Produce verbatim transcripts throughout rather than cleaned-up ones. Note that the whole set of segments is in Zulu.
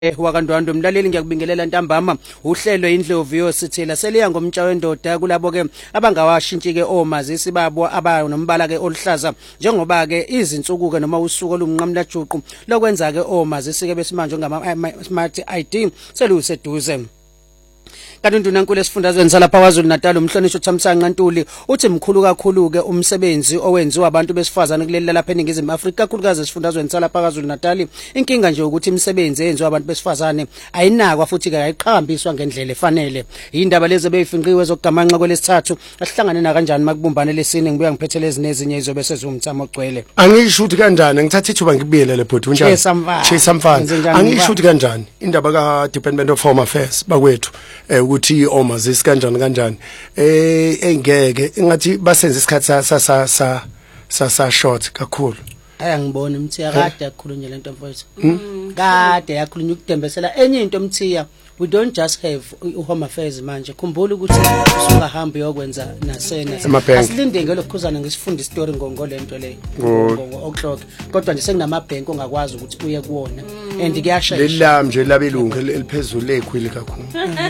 wakandwando mlaleli ngiyakubingelela ntambama uhlelo indlovu yosithela seliya ngomtsha wendoda kulabo ke abangawashintshi ke omazisi babo aba nombala ke oluhlaza njengoba ke izinsuku ke noma usuku olunqamla juqu lokwenza ke omazisi ke besimanje ngama smart I D seluseduze. Kanti undunankulu esifundazweni salapha kwaZulu Natal umhlonishwa uThamsanqa Ntuli uthi mkhulu kakhulu ke umsebenzi owenziwa abantu besifazane kuleli lapha eNingizimu Afrika kakhulukazi esifundazweni salapha kwaZulu Natal. Inkinga nje ukuthi imisebenzi eyenziwa abantu besifazane ayinakwa futhi ke ayiqhambiswa ngendlela efanele. Indaba lezi beyifinqiwe zokugamanxa kwelesithathu asihlangane na kanjani makubumbane lesine ngibuya ngiphethele ezinezinye izobe sezumthamo ogcwele. Angisho ukuthi kanjani ngithatha ithuba ngibiyelele bhuti unjani? Chesa Mfana. Angisho ukuthi kanjani indaba ka Department of Home Affairs bakwethu ukuthi omazisi kanjani kanjani eh engeke ngathi basenza isikhathi sa sa sa sa sa short kakhulu. Aya ngibona Mthiya kade yakhulunywa lento mfowethu. Kade yakhulunywa ukudembesela enye into Mthiya, we don't just have Home Affairs manje. Khumbula ukuthi usungahamba uyokwenza nasena. Asilinde ngelokukhuzana ngisifunde istory ngongo lento leyo. Ngongo oklock. Kodwa nje senginamabhenki ongakwazi ukuthi uye kuwona. And kuyashaya. Lelam nje labelungu eliphezulu lekhwili kakhulu.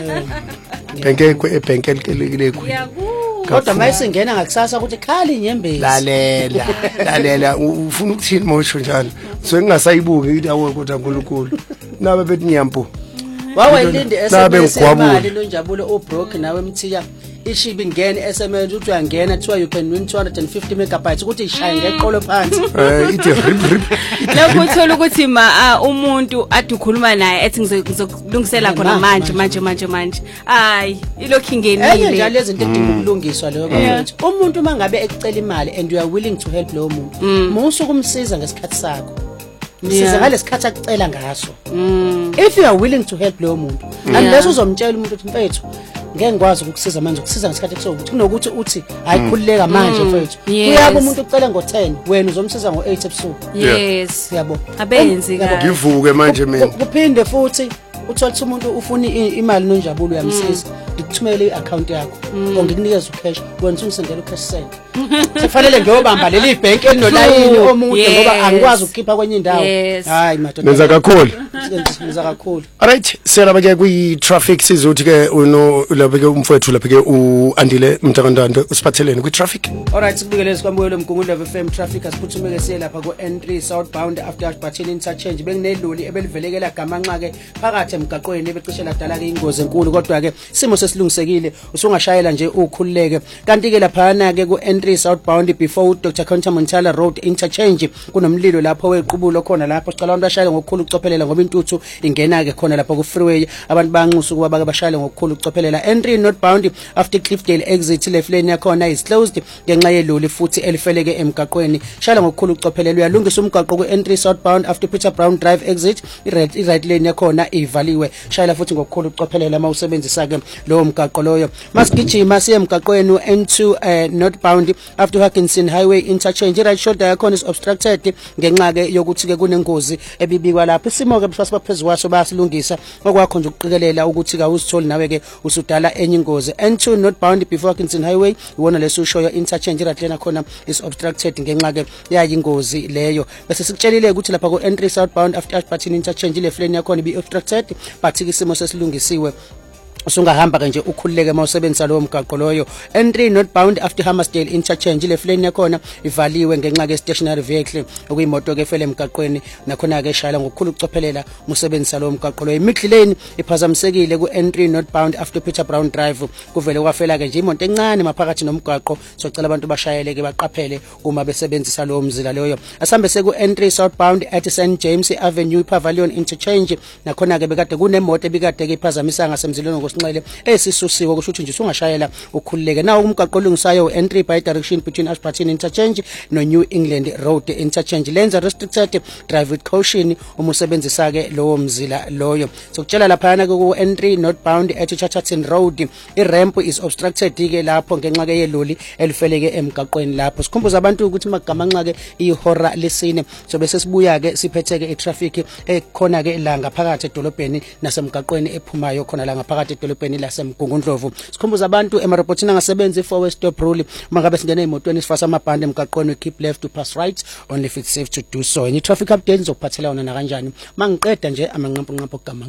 Bhenke ebhenke elilekhwili. Kodwa mayisingena ngakusasa ukuthi khali inyembezi. Lalela, lalela ufuna ukuthini mosho njalo. So ngingasayibuki ukuthi awe kodwa uNkulunkulu. Nabe bethi nyampo. Wawelinde S M S imali lonjabulo obroke nawe Mthiya ishibi ngene S M S uthi uyangena kuthiwa you can win two hundred fifty megabytes ukuthi ishaye ngeqolo phansi. Eh ithi rip rip. Lokho uthola ukuthi ma umuntu ade ukhuluma naye ethi ngizokulungisela khona manje manje manje manje. Hayi ilokhu ingenile. Enye njalo izinto edinga ukulungiswa leyo bafethu. Umuntu mangabe ekucela imali and you are willing to help lo muntu, musu kumsiza ngesikhathi sakho. Msiza ngalesikhathi akucela ngaso. If you are willing to help lo muntu unless uzomtshela umuntu ukuthi mfethu ngeke ngikwazi ukukusiza manje ukusiza ngesikhathi kusokuthi kunokuthi uthi ayikhulileka manje mfethu uyabo umuntu ucela ngo ten wena uzomsiza ngo eight ebusuku. Yes yabo abenzi ka ngivuke manje mina kuphinde futhi uthola ukuthi umuntu ufuna imali nonjabulo uyamsiza ngikuthumele i-account yakho or ngikunikeza ucash wena ungisendela ucash send. Kufanele ngiyobamba leli bank enolayini omude ngoba angikwazi ukukhipha kwenye indawo. Hayi madoda nenza kakhulu nenza kakhulu. Alright siyalaba ke kwi traffic sizothi ke uno lapha ke umfowethu lapha ke uandile Mtakandando usiphathelene kwi traffic. Alright sikubikeleza kwambuyelo Mgungundlovu F M traffic asiphuthume ke siye lapha ku N three southbound after Ashburton interchange bengineloli ebelivelekela gamanxa ke phakathi emgaqweni ebecishe ladala ke ingozi enkulu kodwa ke simo sesilungisekile usungashayela nje ukhululeke. Kanti ke lapha na ke ku N three southbound before Doctor Counter Montala Road interchange kunomlilo lapho wequbulo khona lapho sicela abantu bashayele ngokukhulu ukucophelela ngoba intuthu ingena ke khona lapha ku freeway abantu banxusa ukuba bake bashayele ngokukhulu ukucophelela. N three northbound after Cliffdale exit left lane yakhona is closed ngenxa yeloli futhi elifeleke emgaqweni shayela ngokukhulu ukucophelela. Uyalungisa umgaqo ku N three southbound after Peter Brown Drive exit i-right i-right lane yakhona ivaliwe shayela futhi ngokukhulu ukucophelela mawusebenzisa ke lo mgaqo loyo. Masigijima siye emgaqweni N two uh, northbound after Hawkinson Highway interchange right shoulder yakhona is obstructed ngenxa ke yokuthi ke kunengozi ebibikwa lapho. Isimo ke bafasi baphezulu kwaso bayasilungisa okwakho nje ukuqikelela ukuthi ka usitholi nawe ke usudala enye ingozi. N two northbound before Hawkinson Highway iwona leso show interchange right lane yakhona is obstructed ngenxa ke yayingozi leyo. Bese sikutshelile ukuthi lapha ku N three southbound after Ashburton interchange le lane yakhona ibi obstructed but isimo sesilungisiwe usungahamba ke nje ukhululeke mawusebenzisa lo mgaqo loyo. N three northbound after Hammersdale interchange le lane yakhona ivaliwe ngenxa ke stationary vehicle okuyimoto ke efele emgaqweni nakhona ke shayela ngokukhulu ukucophelela musebenzisa lo mgaqo loyo. Middle lane iphazamisekile ku N three northbound after Peter Brown Drive kuvele kwafela ke nje imoto encane maphakathi nomgaqo socela abantu bashayele ke baqaphele uma besebenzisa lo mzila loyo. Asambe seku N three southbound at Saint James Avenue Pavilion interchange nakhona ke bekade kunemoto ebikade ke iphazamisa ngasemzilweni sinxele esisusiwe kusho ukuthi nje usungashayela ukhululeke. Nawo umgaqo olungisayo N three by direction between Ashburton interchange no New England Road interchange lenza restricted drive with caution uma usebenzisa ke lowo mzila loyo. Sokutshela lapha na ku N three northbound at Chatterton Road I ramp is obstructed ke lapho ngenxa ke yeloli elifeleke emgaqweni lapho. Sikhumbuza abantu ukuthi magamanxa ke ihora lesine so bese sibuya ke siphethe ke itraffic ekhona ke la ngaphakathi edolobheni nasemgaqweni ephumayo khona la ngaphakathi edolobheni laseMgungundlovu. Sikhumbuza abantu emarobotini angasebenzi four way stop rule mangabe singena emotweni sifasa amabhande emgaqweni keep left to pass right only if it's safe to do so. Any traffic updates ngizokuphathela wona na kanjani mangiqeda nje amanqampo nqampo